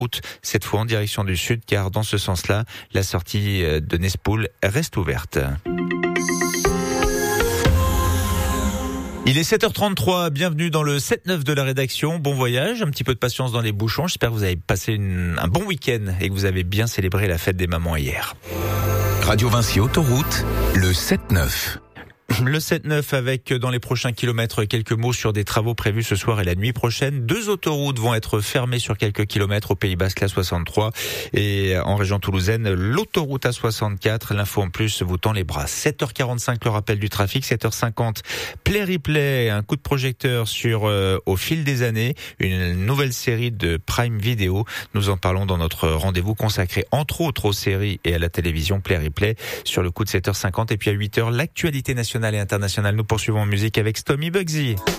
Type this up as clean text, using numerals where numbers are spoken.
route, cette fois en direction du sud, car dans ce sens-là, la sortie de Nespoul reste ouverte. Il est 7h33, bienvenue dans le 7-9 de la rédaction. Bon voyage, un petit peu de patience dans les bouchons. J'espère que vous avez passé un bon week-end et que vous avez bien célébré la fête des mamans hier. Radio Vinci Autoroute, le 7-9. Le 7-9 avec, dans les prochains kilomètres, quelques mots sur des travaux prévus ce soir et la nuit prochaine. 2 autoroutes vont être fermées sur quelques kilomètres au Pays Basque, la 63, et en région toulousaine, l'autoroute A64. L'info en plus vous tend les bras. 7h45, le rappel du trafic. 7h50, Play-Replay, un coup de projecteur sur Au fil des années, une nouvelle série de Prime Video. Nous en parlons dans notre rendez-vous consacré entre autres aux séries et à la télévision. Play-Replay sur le coup de 7h50. Et puis à 8h, l'actualité nationale et internationale. Nous poursuivons en musique avec Stomy Bugsy.